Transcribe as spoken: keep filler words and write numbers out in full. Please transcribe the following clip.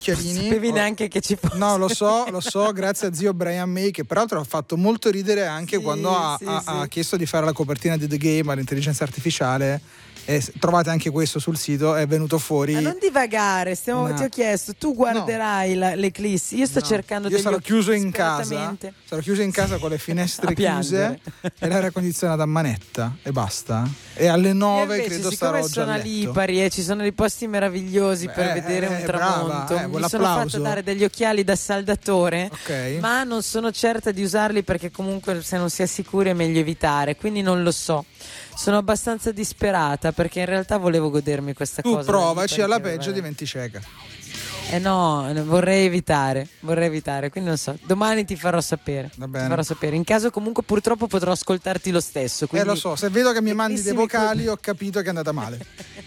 Chiarini. Non sapevi neanche che ci fosse. No, lo so, lo so, grazie a zio Brian May, che peraltro ha fatto molto ridere anche Sì, quando ha, sì, ha, sì. ha chiesto di fare la copertina di The Game all'intelligenza artificiale. E trovate anche questo sul sito, è venuto fuori. Ma non divagare, stiamo, una... ti ho chiesto, tu guarderai no. la, l'eclissi, io sto no. cercando io degli sarò chiuso in casa, disperatamente. sarò chiuso in casa con le finestre chiuse e l'aria condizionata a manetta e basta. E alle nove invece, credo siccome starò già sono a a letto. Lipari e ci sono dei posti meravigliosi Beh, per vedere eh, un tramonto, brava, eh, mi sono fatta dare degli occhiali da saldatore, okay. ma non sono certa di usarli perché comunque se non si è sicuri è meglio evitare, quindi non lo so. Sono abbastanza disperata perché in realtà volevo godermi questa tu cosa. Tu provaci, alla peggio vabbè. diventi cieca. Eh no, vorrei evitare, vorrei evitare, quindi non so. Domani ti farò sapere. Va bene. Ti farò sapere. In caso comunque purtroppo potrò ascoltarti lo stesso. Eh lo so, se vedo che mi mandi dei vocali qui... ho capito che è andata male.